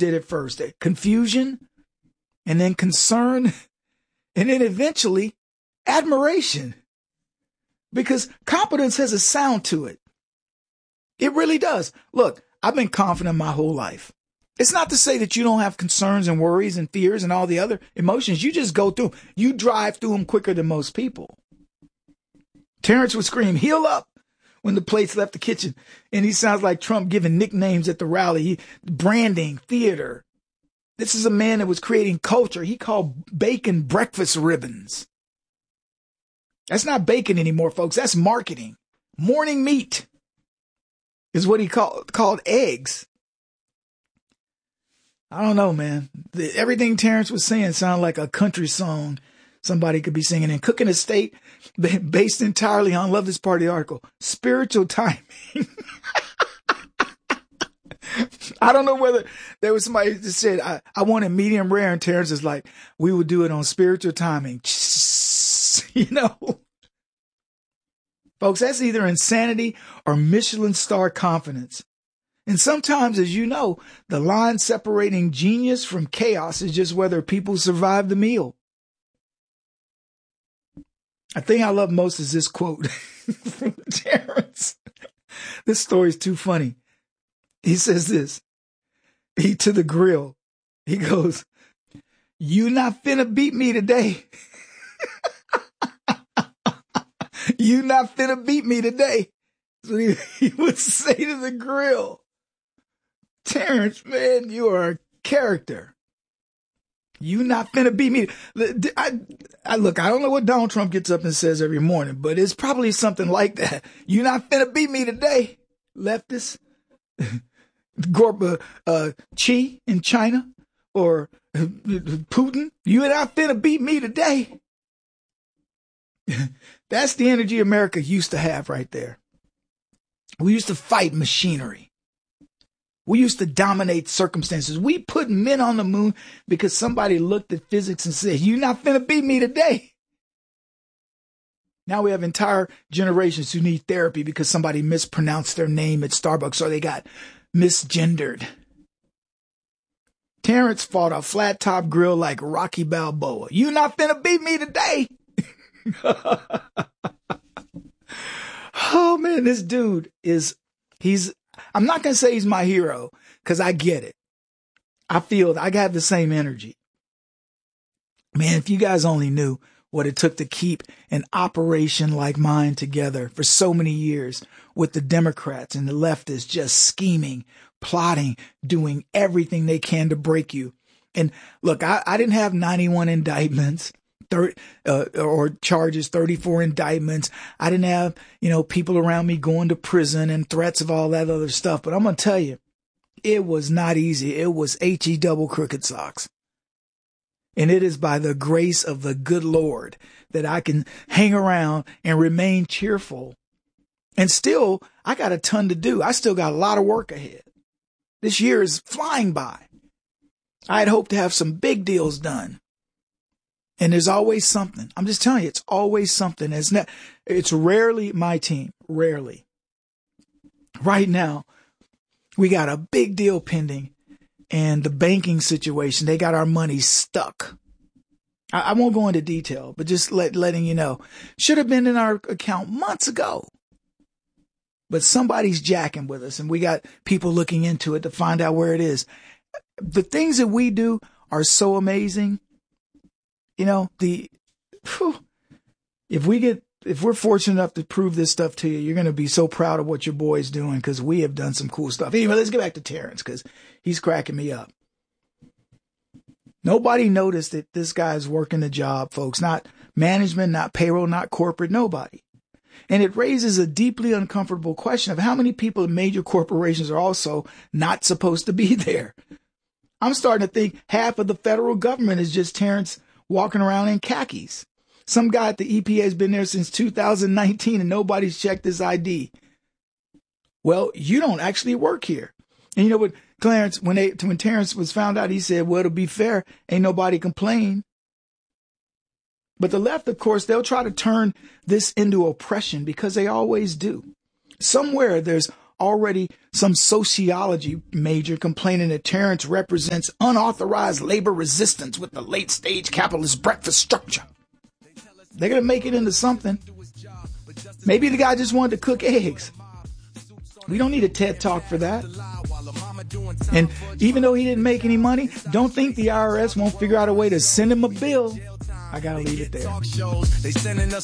did it first. Confusion, and then concern, and then eventually admiration. Because competence has a sound to it. It really does. Look, I've been confident my whole life. It's not to say that you don't have concerns and worries and fears and all the other emotions. You just go through them. You drive through them quicker than most people. Terrence would scream, "Heal up," when the plates left the kitchen. And he sounds like Trump giving nicknames at the rally. Branding, theater. This is a man that was creating culture. He called bacon breakfast ribbons. That's not bacon anymore, folks. That's marketing. Morning meat is what he called eggs. I don't know, man. Everything Terrence was saying sounded like a country song somebody could be singing. And Cooking a State, based entirely on, love this part of the article, spiritual timing. I don't know whether there was somebody that said, I want it medium rare, and Terrence is like, we would do it on spiritual timing. You know? Folks, that's either insanity or Michelin star confidence. And sometimes, as you know, the line separating genius from chaos is just whether people survive the meal. The thing I love most is this quote from Terrence. This story is too funny. He says this, to the grill. He goes, "You not finna beat me today." You not finna beat me today. That's what he would say to the grill. Terrence, man, you are a character. You not finna beat me. Look, I don't know what Donald Trump gets up and says every morning, but it's probably something like that. You not finna beat me today, leftist. Xi in China, or Putin. You not finna beat me today. That's the energy America used to have right there. We used to fight machinery. We used to dominate circumstances. We put men on the moon because somebody looked at physics and said, "You not finna beat me today." Now we have entire generations who need therapy because somebody mispronounced their name at Starbucks or they got misgendered. Terrence fought a flat top grill like Rocky Balboa. You not finna beat me today. Oh man, this dude I'm not going to say he's my hero because I get it. I have the same energy. Man, if you guys only knew what it took to keep an operation like mine together for so many years with the Democrats and the leftists just scheming, plotting, doing everything they can to break you. And look, I didn't have 91 indictments. Or charges, 34 indictments. I didn't have, people around me going to prison and threats of all that other stuff. But I'm going to tell you, it was not easy. It was HE double crooked socks. And it is by the grace of the good Lord that I can hang around and remain cheerful. And still, I got a ton to do. I still got a lot of work ahead. This year is flying by. I had hoped to have some big deals done. And there's always something. I'm just telling you, it's always something. It's rarely my team. Rarely. Right now, we got a big deal pending, and the banking situation, they got our money stuck. I won't go into detail, but just letting you know. Should have been in our account months ago. But somebody's jacking with us, and we got people looking into it to find out where it is. The things that we do are so amazing. If we're fortunate enough to prove this stuff to you, you're going to be so proud of what your boy's doing because we have done some cool stuff. Anyway, let's get back to Terrence because he's cracking me up. Nobody noticed that this guy's working the job, folks. Not management, not payroll, not corporate, nobody. And it raises a deeply uncomfortable question of how many people in major corporations are also not supposed to be there. I'm starting to think half of the federal government is just Terrence walking around in khakis. Some guy at the EPA has been there since 2019 and nobody's checked his ID. Well, you don't actually work here. And you know what, Clarence, when Terrence was found out, he said, well, to be fair, ain't nobody complain. But the left, of course, they'll try to turn this into oppression because they always do. Somewhere there's already some sociology major complaining that Terrence represents unauthorized labor resistance with the late-stage capitalist breakfast structure. They're going to make it into something. Maybe the guy just wanted to cook eggs. We don't need a TED Talk for that. And even though he didn't make any money, don't think the IRS won't figure out a way to send him a bill. I gotta leave it there. This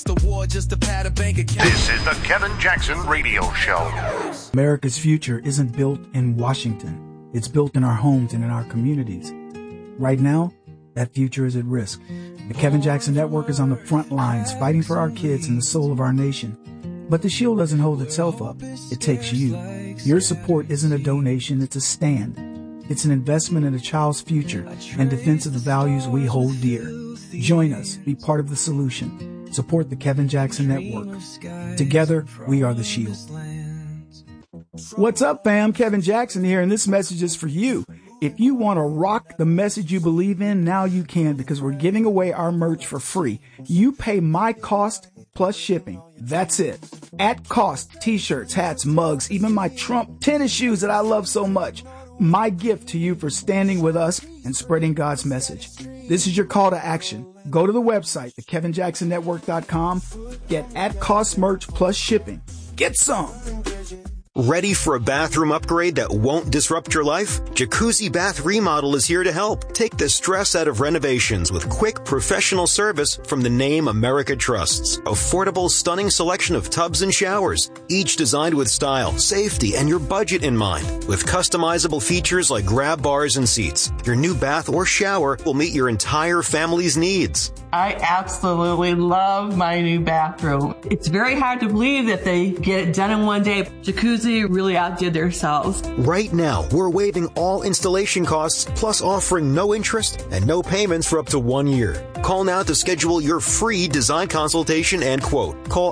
is the Kevin Jackson Radio Show. America's future isn't built in Washington. It's built in our homes and in our communities. Right now, that future is at risk. The Kevin Jackson Network is on the front lines fighting for our kids and the soul of our nation. But the shield doesn't hold itself up. It takes you. Your support isn't a donation, it's a stand. It's an investment in a child's future and defense of the values we hold dear. Join us. Be part of the solution. Support the Kevin Jackson Network. Together, we are the shield. What's up, fam? Kevin Jackson here, and this message is for you. If you want to rock the message you believe in, now you can, because we're giving away our merch for free. You pay my cost plus shipping. That's it. At cost, t-shirts, hats, mugs, even my Trump tennis shoes that I love so much. My gift to you for standing with us and spreading God's message. This is your call to action. Go to the website, thekevinjacksonnetwork.com. Get at cost merch plus shipping. Get some. Ready for a bathroom upgrade that won't disrupt your life? Jacuzzi Bath Remodel is here to help. Take the stress out of renovations with quick, professional service from the name America trusts. Affordable, stunning selection of tubs and showers, each designed with style, safety, and your budget in mind. With customizable features like grab bars and seats, your new bath or shower will meet your entire family's needs. I absolutely love my new bathroom. It's very hard to believe that they get it done in one day. Jacuzzi really outdid themselves. Right now, we're waiving all installation costs, plus offering no interest and no payments for up to 1 year. Call now to schedule your free design consultation and quote. Call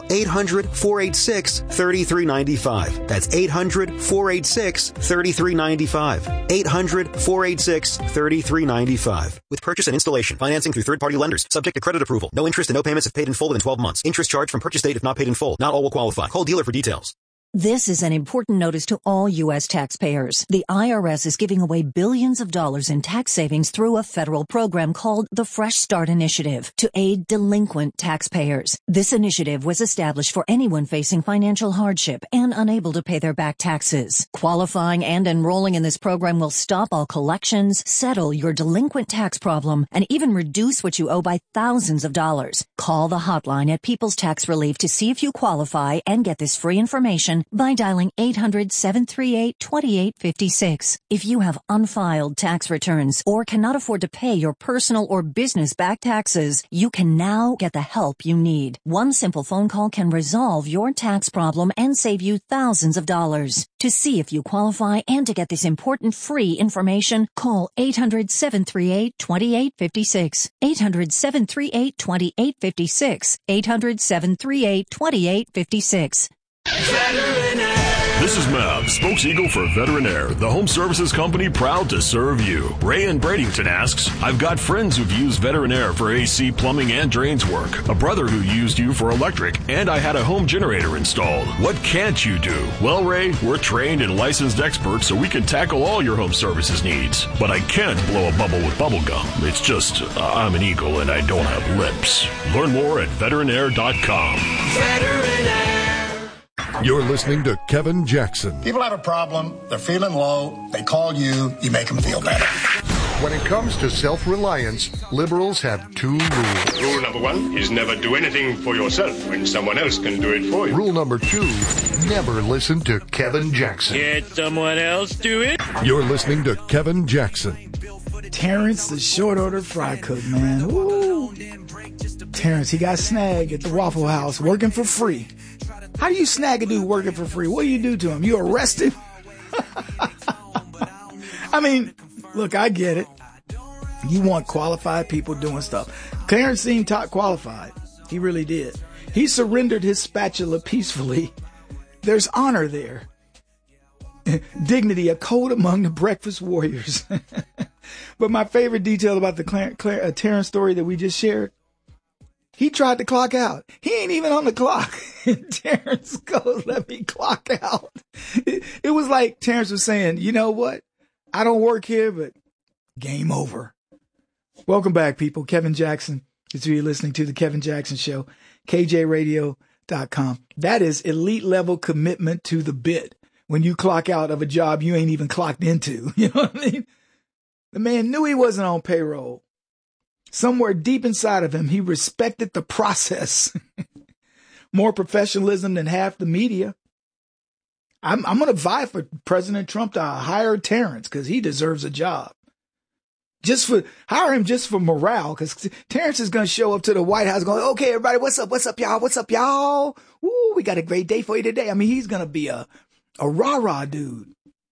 800-486-3395. That's 800-486-3395. 800-486-3395. With purchase and installation, financing through third-party lenders, subject to credit approval. No interest and no payments if paid in full within 12 months. Interest charged from purchase date if not paid in full. Not all will qualify. Call dealer for details. This is an important notice to all U.S. taxpayers. The IRS is giving away billions of dollars in tax savings through a federal program called the Fresh Start Initiative to aid delinquent taxpayers. This initiative was established for anyone facing financial hardship and unable to pay their back taxes. Qualifying and enrolling in this program will stop all collections, settle your delinquent tax problem, and even reduce what you owe by thousands of dollars. Call the hotline at People's Tax Relief to see if you qualify and get this free information by dialing 800-738-2856. If you have unfiled tax returns or cannot afford to pay your personal or business back taxes, you can now get the help you need. One simple phone call can resolve your tax problem and save you thousands of dollars. To see if you qualify and to get this important free information, call 800-738-2856. 800-738-2856. 800-738-2856. This is Mav, spokes-eagle for Veteran Air, the home services company proud to serve you. Ray in Bradenton asks, I've got friends who've used Veteran Air for AC, plumbing, and drains work. A brother who used you for electric, and I had a home generator installed. What can't you do? Well, Ray, we're trained and licensed experts, so we can tackle all your home services needs. But I can't blow a bubble with bubble gum. It's just, I'm an eagle and I don't have lips. Learn more at veteranair.com. Veteran Air. You're listening to Kevin Jackson. People have a problem, they're feeling low, they call you, you make them feel better. When it comes to self-reliance, liberals have two rules. Rule number one is never do anything for yourself when someone else can do it for you. Rule number two, never listen to Kevin Jackson. Let someone else do it. You're listening to Kevin Jackson. Terrence, the short order fry cook, man. Ooh. Terrence, he got snagged at the Waffle House working for free. How do you snag a dude working for free? What do you do to him? You arrest him? I mean, look, I get it. You want qualified people doing stuff. Clarence seemed top qualified. He really did. He surrendered his spatula peacefully. There's honor there. Dignity, a code among the breakfast warriors. But my favorite detail about the Terrence story that we just shared, He tried to clock out. He ain't even on the clock. And Terrence goes, let me clock out. It was like Terrence was saying, you know what? I don't work here, but game over. Welcome back, people. Kevin Jackson is who you're listening to, The Kevin Jackson Show, KJRadio.com. That is elite level commitment to the bit. When you clock out of a job you ain't even clocked into. You know what I mean? The man knew he wasn't on payroll. Somewhere deep inside of him, he respected the process. More professionalism than half the media. I'm going to vie for President Trump to hire Terrence because he deserves a job. Hire him just for morale, because Terrence is going to show up to the White House going, okay, everybody, what's up, y'all? What's up, y'all? Woo, we got a great day for you today. I mean, he's going to be a rah-rah dude.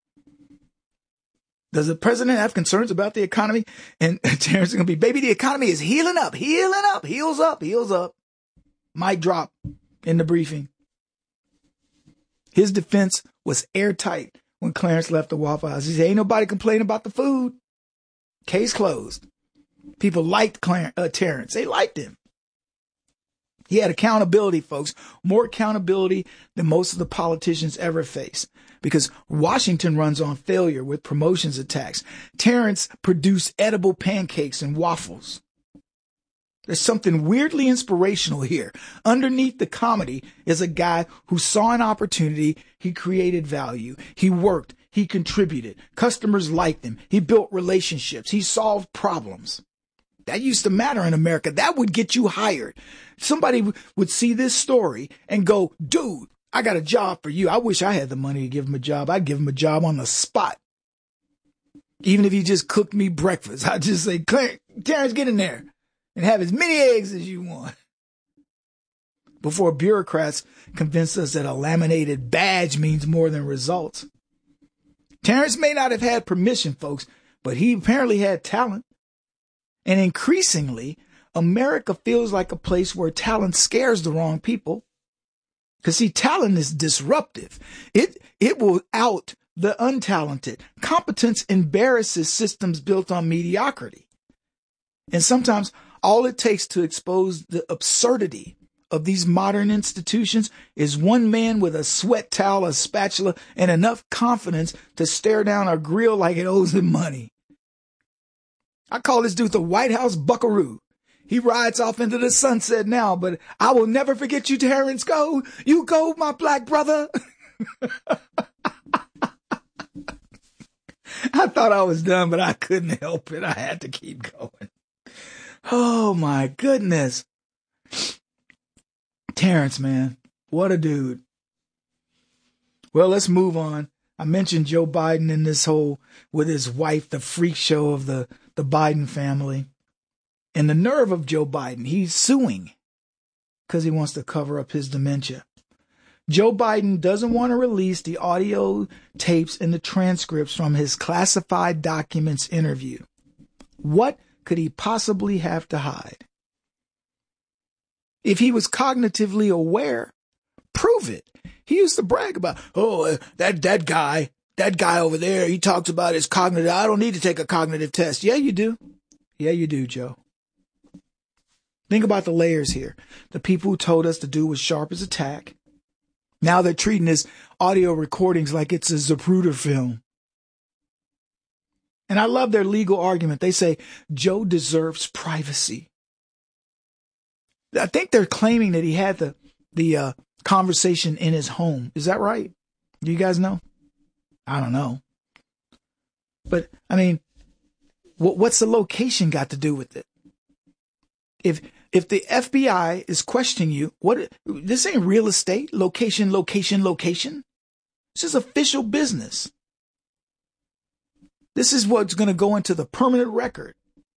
Does the president have concerns about the economy? And Terrence is going to be, baby, the economy is healing up, heals up. Mic drop in the briefing. His defense was airtight when Clarence left the Waffle House. He said, ain't nobody complaining about the food. Case closed. People liked Terrence. They liked him. He had accountability, folks. More accountability than most of the politicians ever face. Because Washington runs on failure with promotions attacks. Terrence produced edible pancakes and waffles. There's something weirdly inspirational here. Underneath the comedy is a guy who saw an opportunity. He created value. He worked. He contributed. Customers liked him. He built relationships. He solved problems. That used to matter in America. That would get you hired. Somebody would see this story and go, dude, I got a job for you. I wish I had the money to give him a job. I'd give him a job on the spot. Even if he just cooked me breakfast, I'd just say, Terrence, get in there and have as many eggs as you want. Before bureaucrats convinced us that a laminated badge means more than results. Terrence may not have had permission, folks, but he apparently had talent. And increasingly, America feels like a place where talent scares the wrong people. Because, see, talent is disruptive. It will out the untalented. Competence embarrasses systems built on mediocrity. And sometimes all it takes to expose the absurdity of these modern institutions is one man with a sweat towel, a spatula, and enough confidence to stare down a grill like it owes him money. I call this dude the White House buckaroo. He rides off into the sunset now, but I will never forget you, Terrence. Go. You go, my black brother. I thought I was done, but I couldn't help it. I had to keep going. Oh, my goodness. Terrence, man. What a dude. Well, let's move on. I mentioned Joe Biden in this whole, with his wife, the freak show of the Biden family. And the nerve of Joe Biden, he's suing because he wants to cover up his dementia. Joe Biden doesn't want to release the audio tapes and the transcripts from his classified documents interview. What could he possibly have to hide? If he was cognitively aware, prove it. He used to brag about, that guy over there, he talks about his cognitive. I don't need to take a cognitive test. Yeah, you do. Yeah, you do, Joe. Think about the layers here. The people who told us the dude was sharp as a tack. Now they're treating his audio recordings like it's a Zapruder film. And I love their legal argument. They say Joe deserves privacy. I think they're claiming that he had the conversation in his home. Is that right? Do you guys know? I don't know. But, I mean, what's the location got to do with it? If the FBI is questioning you, this ain't real estate, location. This is official business. This is what's going to go into the permanent record.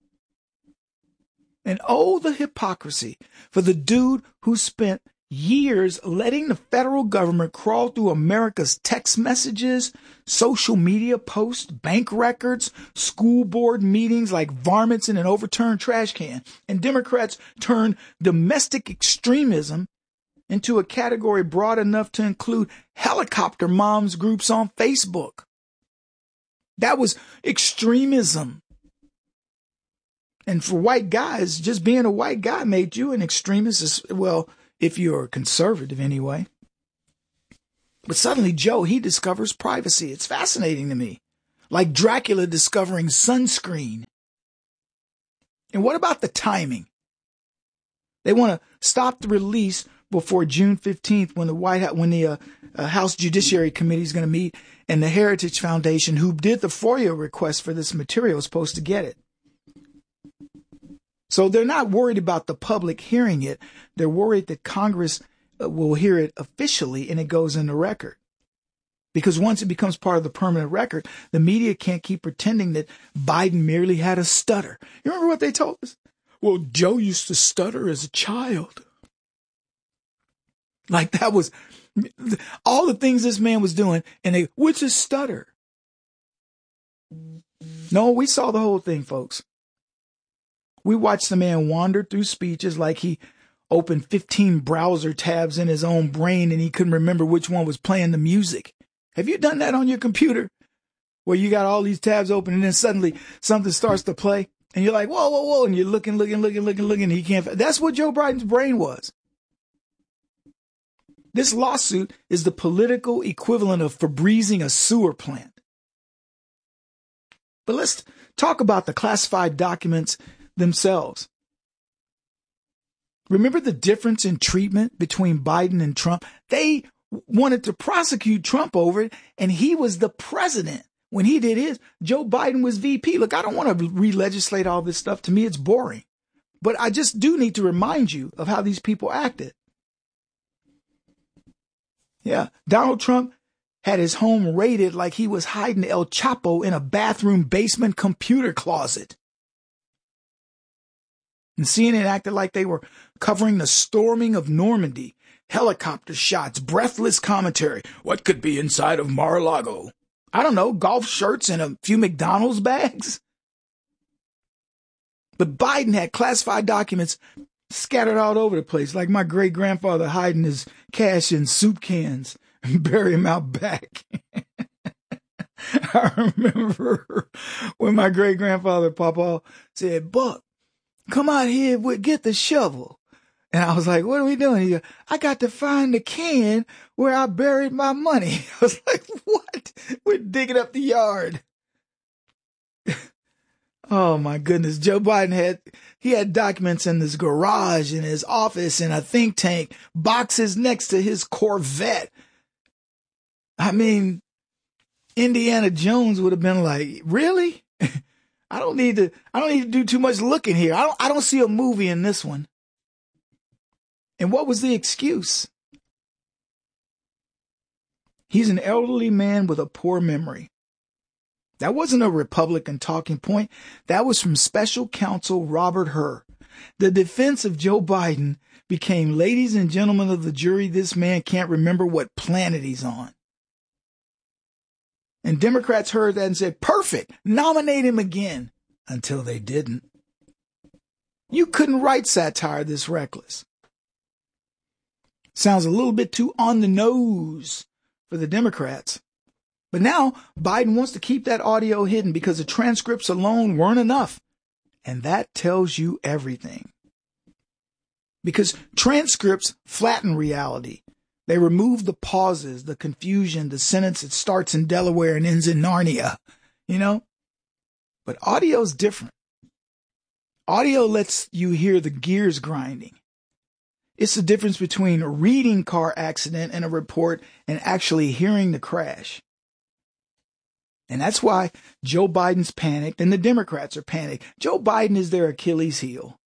And oh, the hypocrisy for the dude who spent years letting the federal government crawl through America's text messages, social media posts, bank records, school board meetings like varmints in an overturned trash can. And Democrats turned domestic extremism into a category broad enough to include helicopter moms groups on Facebook. That was extremism. And for white guys, just being a white guy made you an extremist. Well, if you're conservative anyway. But suddenly Joe, he discovers privacy. It's fascinating to me. Like Dracula discovering sunscreen. And what about the timing? They want to stop the release before June 15th when the House Judiciary Committee is going to meet, and the Heritage Foundation, who did the FOIA request for this material, is supposed to get it. So they're not worried about the public hearing it. They're worried that Congress will hear it officially and it goes in the record. Because once it becomes part of the permanent record, the media can't keep pretending that Biden merely had a stutter. You remember what they told us? Well, Joe used to stutter as a child. Like that was all the things this man was doing. And what's a stutter? No, we saw the whole thing, folks. We watched the man wander through speeches like he opened 15 browser tabs in his own brain and he couldn't remember which one was playing the music. Have you done that on your computer? Where you got all these tabs open and then suddenly something starts to play and you're like, whoa, whoa, whoa. And you're looking. And he can't. That's what Joe Biden's brain was. This lawsuit is the political equivalent of Febrezing a sewer plant. But let's talk about the classified documents themselves. Remember the difference in treatment between Biden and Trump? They wanted to prosecute Trump over it, and he was the president. When he did his, Joe Biden was VP. Look, I don't want to re-legislate all this stuff. To me, it's boring. But I just do need to remind you of how these people acted. Yeah, Donald Trump had his home raided like he was hiding El Chapo in a bathroom basement computer closet. And CNN acted like they were covering the storming of Normandy, helicopter shots, breathless commentary. What could be inside of Mar-a-Lago? I don't know, golf shirts and a few McDonald's bags? But Biden had classified documents scattered all over the place, like my great-grandfather hiding his cash in soup cans and bury him out back. I remember when my great-grandfather, Papa, said, Buck, come out here, get the shovel. And I was like, what are we doing? He goes, I got to find the can where I buried my money. I was like, what? We're digging up the yard. Oh my goodness. Joe Biden had documents in his garage, in his office, in a think tank, boxes next to his Corvette. I mean, Indiana Jones would have been like, really? I don't need to do too much looking here. I don't see a movie in this one. And what was the excuse? He's an elderly man with a poor memory. That wasn't a Republican talking point. That was from special counsel Robert Hur. The defense of Joe Biden became, ladies and gentlemen of the jury, this man can't remember what planet he's on. And Democrats heard that and said, perfect, nominate him again, until they didn't. You couldn't write satire this reckless. Sounds a little bit too on the nose for the Democrats. But now Biden wants to keep that audio hidden because the transcripts alone weren't enough. And that tells you everything. Because transcripts flatten reality. They remove the pauses, the confusion, the sentence that starts in Delaware and ends in Narnia, you know? But audio's different. Audio lets you hear the gears grinding. It's the difference between reading car accident and a report and actually hearing the crash. And that's why Joe Biden's panicked and the Democrats are panicked. Joe Biden is their Achilles heel.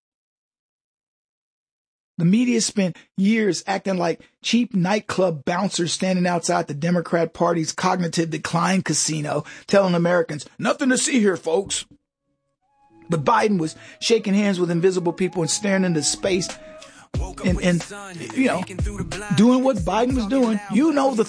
The media spent years acting like cheap nightclub bouncers standing outside the Democrat Party's cognitive decline casino, telling Americans, nothing to see here, folks. But Biden was shaking hands with invisible people and staring into space and you know, doing what Biden was doing. You know the